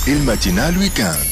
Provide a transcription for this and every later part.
الماتينال ويكاند.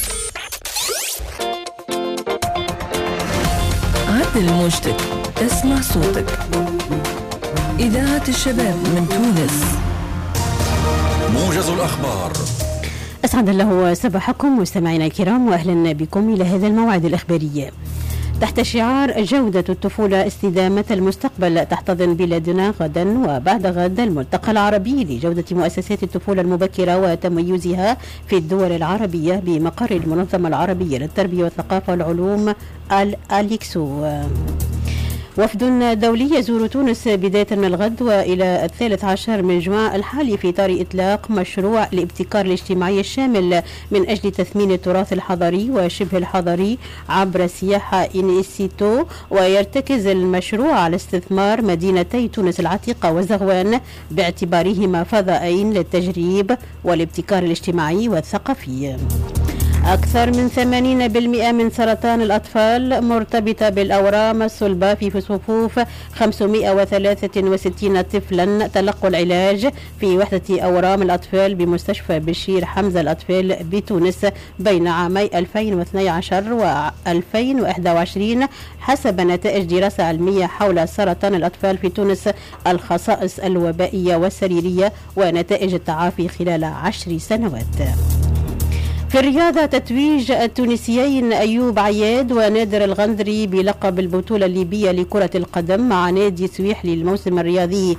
عدل موجتك، اسمع صوتك. إذاعة الشباب من تونس. موجز الأخبار. أسعد الله صباحكم مستمعينا الكرام، وأهلا بكم إلى هذا الموعد الإخباري. تحت شعار جودة الطفولة استدامة المستقبل، تحتضن بلادنا غدا وبعد غد الملتقى العربي لجودة مؤسسات الطفولة المبكرة وتميزها في الدول العربية بمقر المنظمة العربية للتربية والثقافة والعلوم الأليكسو. وفد دولي يزور تونس بداية من الغد وإلى 13 من جوان الحالي في إطار إطلاق مشروع الابتكار الاجتماعي الشامل من أجل تثمين التراث الحضاري وشبه الحضاري عبر سياحة إنيسيتو. ويرتكز المشروع على استثمار مدينتي تونس العتيقة وزغوان باعتبارهما فضاءين للتجريب والابتكار الاجتماعي والثقافي. أكثر من 80% من سرطان الأطفال مرتبطة بالأورام الصلبة في صفوف 563 طفلا تلقوا العلاج في وحدة أورام الأطفال بمستشفى بشير حمزة الأطفال بتونس بين عامي 2012 و 2021 حسب نتائج دراسة علمية حول سرطان الأطفال في تونس، الخصائص الوبائية والسريرية ونتائج التعافي خلال 10 سنوات. في الرياضة، تتويج التونسيين أيوب عياد ونادر الغندري بلقب البطولة الليبية لكرة القدم مع نادي سويح للموسم الرياضي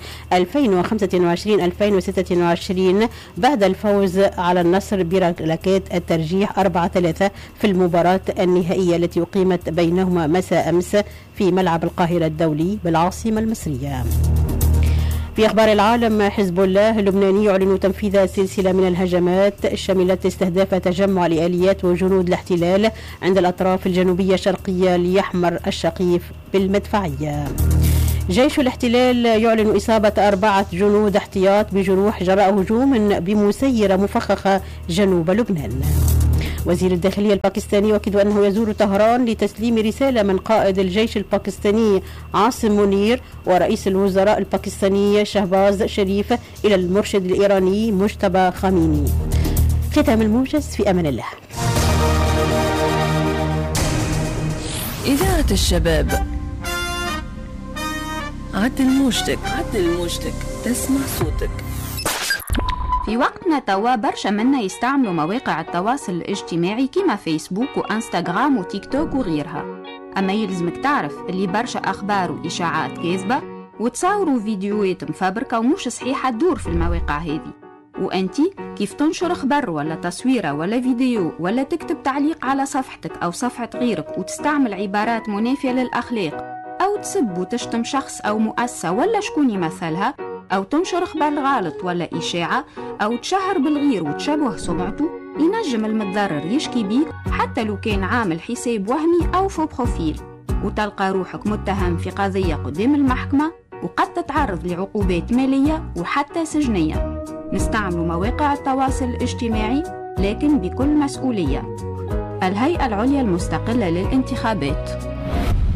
2025-2026 بعد الفوز على النصر بركلات الترجيح 4-3 في المباراة النهائية التي أقيمت بينهما مساء أمس في ملعب القاهرة الدولي بالعاصمة المصرية. في أخبار العالم، حزب الله اللبناني يعلن تنفيذ سلسلة من الهجمات شملت استهداف تجمع لآليات وجنود الاحتلال عند الأطراف الجنوبية الشرقية ليحمر الشقيف بالمدفعية. جيش الاحتلال يعلن إصابة 4 جنود احتياط بجروح جراء هجوم بمسيرة مفخخة جنوب لبنان. وزير الداخلية الباكستاني يؤكد أنه يزور طهران لتسليم رسالة من قائد الجيش الباكستاني عاصم منير ورئيس الوزراء الباكستاني شهباز شريف إلى المرشد الإيراني مجتبى خاميني. ختام الموجز، في أمان الله. إذاعة الشباب. عدل موجتك، تسمع صوتك. في وقتنا توا برشا منا يستعملوا مواقع التواصل الاجتماعي كيما فيسبوك وانستغرام وتيك توك وغيرها، أما يلزمك تعرف اللي برشا أخبار وإشاعات كاذبة وتصوروا فيديوهات مفبركة ومش صحيحة تدور في المواقع هذه. وأنتي كيف تنشر خبر ولا تصويرة ولا فيديو ولا تكتب تعليق على صفحتك أو صفحة غيرك وتستعمل عبارات منافية للأخلاق أو تسب وتشتم شخص أو مؤسسة ولا شكون يمثلها، أو تنشر خبر غلط ولا إشاعة أو تشهر بالغير وتشبه سمعته، ينجم المتضرر يشكي بيك حتى لو كان عامل حساب وهمي أو فو بروفيل، وتلقى روحك متهم في قضية قدام المحكمة وقد تتعرض لعقوبات مالية وحتى سجنية. نستعمل مواقع التواصل الاجتماعي لكن بكل مسؤولية. الهيئة العليا المستقلة للانتخابات.